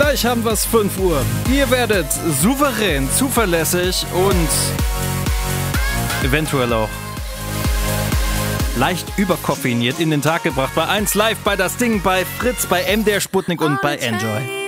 Gleich haben wir es 5 Uhr. Ihr werdet souverän, zuverlässig und eventuell auch leicht überkoffeiniert in den Tag gebracht bei 1 Live, bei Das Ding, bei Fritz, bei MDR Sputnik und bei Enjoy.